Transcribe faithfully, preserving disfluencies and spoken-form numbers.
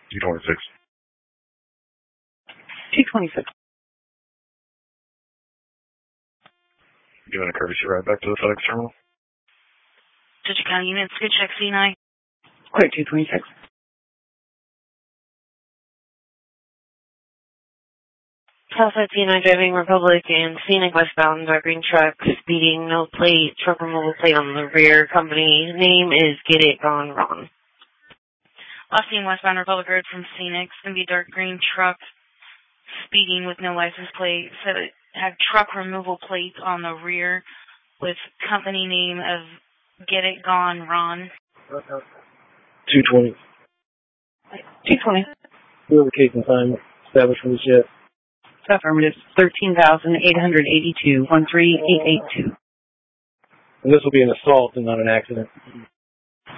two twenty-six. two twenty-six. Doing a courtesy ride back to the FedEx terminal. District County units, good check C nine. Clear two twenty-six. Southside C nine driving Republic and Scenic westbound by green truck, speeding, no plate, truck removal plate on the rear. Company name is Get It Gone Wrong. Last seen westbound Republic Road from Scenic, it's going to be a dark green truck, speeding with no license plate. So it had truck removal plates on the rear with company name of Get It Gone Ron. two twenty. two twenty. Who the case and time established from the jet? Affirmative. thirteen thousand eight hundred eighty-two, one three eight eight two. And this will be an assault and not an accident.